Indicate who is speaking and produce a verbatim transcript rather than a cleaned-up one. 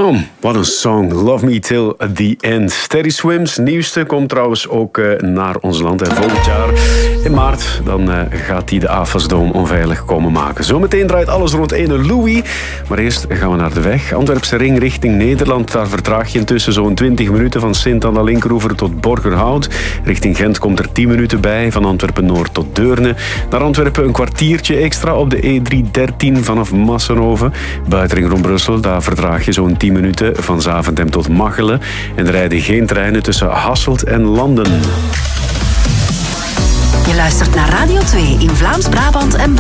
Speaker 1: Dom, wat een song. Love Me Till the End. Steady Swims, nieuwste, komt trouwens ook uh, naar ons land. En volgend jaar in maart dan, uh, gaat hij de A F A S-dome onveilig komen maken. Zometeen draait alles rond ene Louis. Maar eerst gaan we naar de weg. Antwerpse ring richting Nederland. Daar vertraag je intussen zo'n twintig minuten van Sint-Anna-Linkeroever tot Borgerhout. Richting Gent komt er tien minuten bij. Van Antwerpen-Noord tot Deurne. Naar Antwerpen een kwartiertje extra op de E driehonderddertien vanaf Massenhoven. Buitenring rond Brussel, daar vertraag je zo'n tien minuten van Zaventem tot Machelen. En er rijden geen treinen tussen Hasselt en Landen.
Speaker 2: Je luistert naar Radio twee in Vlaams-Brabant en